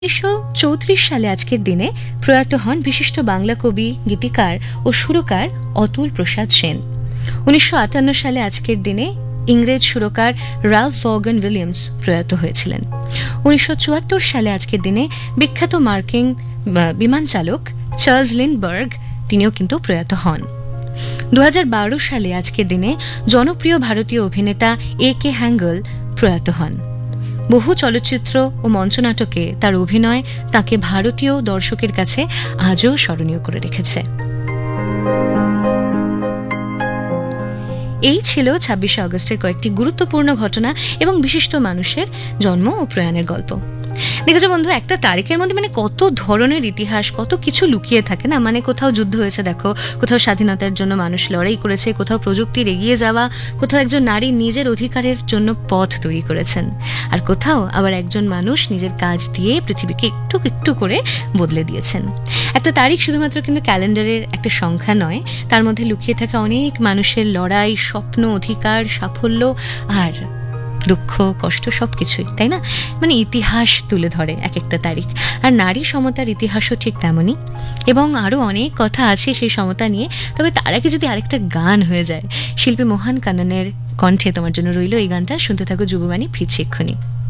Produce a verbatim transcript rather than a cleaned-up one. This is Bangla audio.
উনিশশো চৌত্রিশ সালে আজকের দিনে প্রয়াত হন বিশিষ্ট বাংলা কবি, গীতিকার ও সুরকার অতুল প্রসাদ সেন। উনিশশো আটান্ন সালে আজকের দিনে ইংরেজ সুরকার রালফ ভগন উইলিয়ামস প্রয়াত হয়েছিলেন। উনিশশো চুয়াত্তর সালে আজকের দিনে বিখ্যাত মার্কিন বিমান চালক চার্লস লিন্ডবার্গ তিনিও কিন্তু প্রয়াত হন। দু হাজার বারো সালে আজকের দিনে জনপ্রিয় ভারতীয় অভিনেতা এ কে হ্যাঙ্গল প্রয়াত হন। বহু চলচ্চিত্র ও মঞ্চনাটকে তার অভিনয় তাকে ভারতীয় দর্শকের কাছে আজও স্মরণীয় করে রেখেছে। এই ছিল ছাব্বিশে আগস্টের কয়েকটি গুরুত্বপূর্ণ ঘটনা এবং বিশিষ্ট মানুষের জন্ম ও প্রয়াণের গল্প। দেখেছো বন্ধু, একটা তারিখের মধ্যে মানে কত ধরনের ইতিহাস, কত কিছু লুকিয়ে থাকে না। মানে কোথাও যুদ্ধ হয়েছে, দেখো, কোথাও স্বাধীনতার জন্য মানুষ লড়াই করেছে, কোথাও প্রযুক্তির এগিয়ে যাওয়া, কোথাও একজন নারী নিজের অধিকারের জন্য পথ তৈরি করেছেন, আর কোথাও আবার একজন মানুষ নিজের কাজ দিয়ে পৃথিবীকে একটু একটু করে বদলে দিয়েছেন। একটা তারিখ শুধুমাত্র কিন্তু ক্যালেন্ডারের একটা সংখ্যা নয়, তার মধ্যে লুকিয়ে থাকা অনেক মানুষের লড়াই, স্বপ্ন, অধিকার, সাফল্য আর দুঃখ, কষ্ট, সবকিছুই, তাই না? মানে ইতিহাস তুলে ধরে এক একটা তারিখ। আর নারী সমতার ইতিহাসও ঠিক তেমনই, এবং আরও অনেক কথা আছে সেই সমতা নিয়ে। তবে তার আগে যদি আরেকটা গান হয়ে যায়, শিল্পী মোহন কাননের কণ্ঠে তোমার জন্য রইল এই গানটা। শুনতে থাকো যুববাণী, ফিরছি এক্ষুনি।